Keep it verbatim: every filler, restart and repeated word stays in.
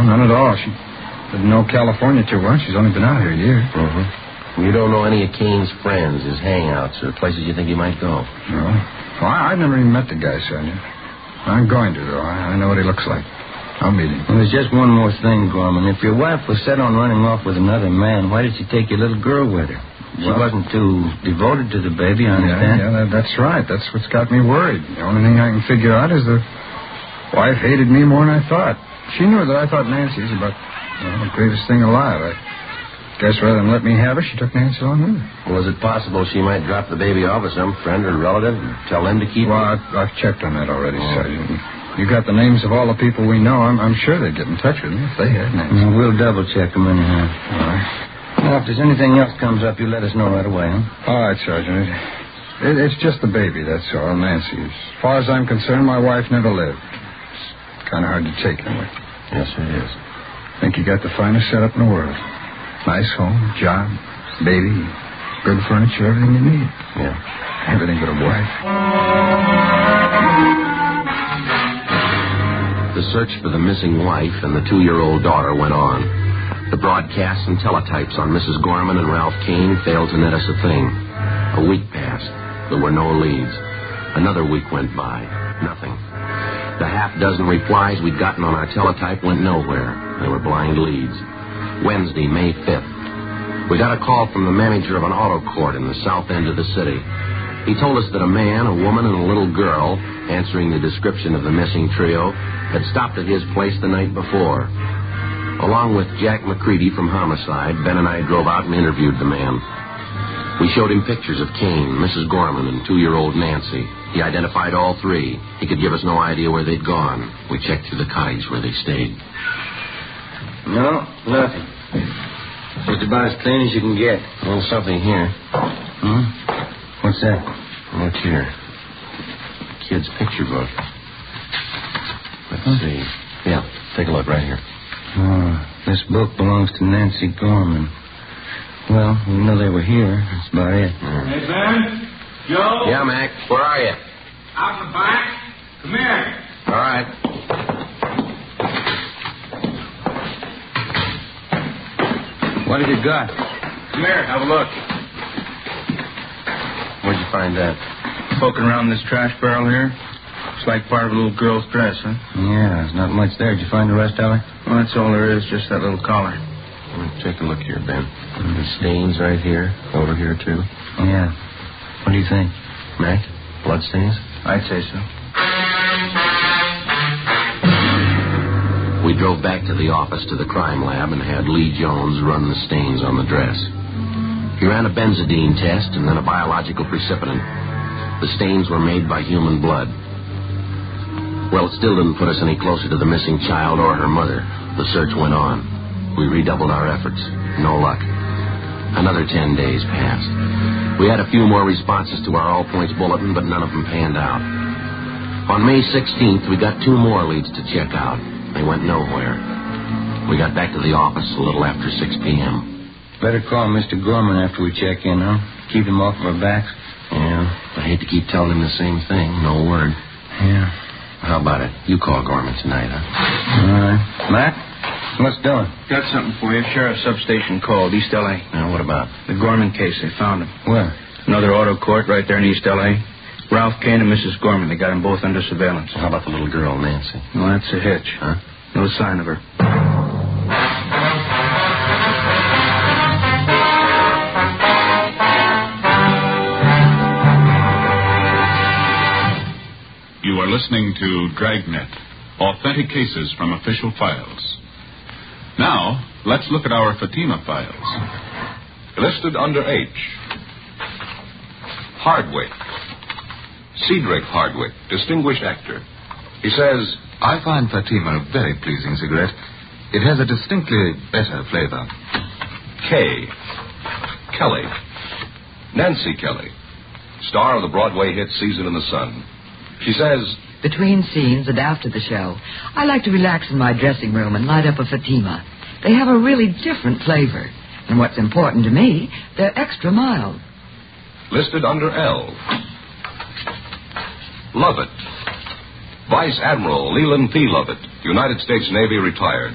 none at all. She didn't know California too well. She's only been out here a year. Mm-hmm. You don't know any of Kane's friends, his hangouts, or places you think he might go? No. Well, I, I've never even met the guy, Sergeant. I'm going to, though. I, I know what he looks like. I'll meet him. Well, there's just one more thing, Gorman. If your wife was set on running off with another man, why did she take your little girl with her? She well, wasn't too devoted to the baby, I understand. Yeah, yeah that, that's right. That's what's got me worried. The only thing I can figure out is the wife hated me more than I thought. She knew that I thought Nancy was about you know, the greatest thing alive. I guess rather than let me have her, she took Nancy along with her. Well, is it possible she might drop the baby off with some friend or relative and tell them to keep well, her? Well, I've, I've checked on that already, oh. Sergeant. You got the names of all the people we know. I'm, I'm sure they'd get in touch with me if they had names. Well, we'll double-check them anyhow. All right. Now, if there's anything else comes up, you let us know right away, huh? All right, Sergeant. It, it's just the baby, that's all, Nancy. As far as I'm concerned, my wife never lived. It's kind of hard to take anyway. Yes, it is. I think you got the finest setup in the world. Nice home, job, baby, good furniture, everything you need. Yeah. Everything but a wife. The search for the missing wife and the two-year-old daughter went on. The broadcasts and teletypes on Missus Gorman and Ralph Kane failed to net us a thing. A week passed. There were no leads. Another week went by. Nothing. The half dozen replies we'd gotten on our teletype went nowhere. They were blind leads. Wednesday, May fifth. We got a call from the manager of an auto court in the south end of the city. He told us that a man, a woman, and a little girl, answering the description of the missing trio, had stopped at his place the night before. Along with Jack McCready from Homicide, Ben and I drove out and interviewed the man. We showed him pictures of Kane, Missus Gorman, and two-year-old Nancy. He identified all three. He could give us no idea where they'd gone. We checked through the cottage where they stayed. No, nothing. Just about as clean as you can get. There's something here. Hmm? What's that? Look here. Kid's picture book. Let's huh? see. Yeah, take a look right here. Oh, this book belongs to Nancy Gorman. Well, we know they were here. That's about it. Yeah. Hey, Ben? Joe? Yeah, Mac. Where are you? Out in the back. Come here. All right. What have you got? Come here, have a look. Where'd you find that? Poking around this trash barrel here. Looks like part of a little girl's dress, huh? Yeah, there's not much there. Did you find the rest of it? Well, that's all there is, just that little collar. Well, take a look here, Ben. The stains right here, over here, too. Yeah. What do you think? Mac, blood stains? I'd say so. We drove back to the office to the crime lab and had Lee Jones run the stains on the dress. He ran a benzodine test and then a biological precipitant. The stains were made by human blood. Well, it still didn't put us any closer to the missing child or her mother. The search went on. We redoubled our efforts. No luck. Another ten days passed. We had a few more responses to our all-points bulletin, but none of them panned out. On May sixteenth, we got two more leads to check out. They went nowhere. We got back to the office a little after six p.m. Better call Mister Gorman after we check in, huh? Keep him off of our backs. Yeah, I hate to keep telling him the same thing. No word. Yeah. How about it? You call Gorman tonight, huh? All right. Matt, what's doing? Got something for you. Sheriff's substation called, East L A. Now, what about? The Gorman case. They found him. Where? Another auto court right there in East L A. Ralph Kane and Missus Gorman. They got them both under surveillance. Well, how about the little girl, Nancy? Well, that's a hitch. Huh? No sign of her. You are listening to Dragnet, authentic cases from official files. Now, let's look at our Fatima files. Listed under H. Hardwick. Cedric Hardwick, distinguished actor. He says, I find Fatima a very pleasing cigarette. It has a distinctly better flavor. K. Kelly. Nancy Kelly, star of the Broadway hit Season in the Sun. She says, between scenes and after the show, I like to relax in my dressing room and light up a Fatima. They have a really different flavor. And what's important to me, they're extra mild. Listed under L. Lovett. Vice Admiral Leland P. Lovett, United States Navy, retired.